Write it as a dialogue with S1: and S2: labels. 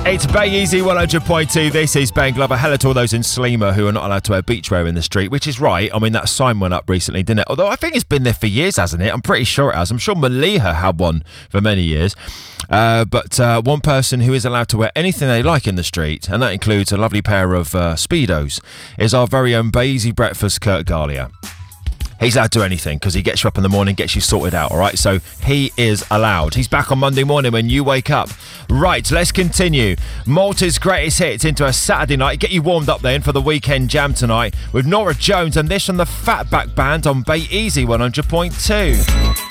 S1: It's Bay Easy 100.2. This is Ben Glover. Hello to all those in Sleamer who are not allowed to wear beachwear in the street, which is right. I mean, that sign went up recently, didn't it? Although I think it's been there for years, hasn't it? I'm pretty sure it has. I'm sure Maliha had one for many years. But one person who is allowed to wear anything they like in the street, and that includes a lovely pair of Speedos, is our very own Bay Easy Breakfast, Kurt Galia. He's allowed to do anything because he gets you up in the morning, gets you sorted out, all right? So he is allowed. He's back on Monday morning when you wake up. Right, let's continue. Malta's greatest hits into a Saturday night. Get you warmed up then for the weekend jam tonight with Nora Jones and this from the Fatback Band on Bay Easy 100.2.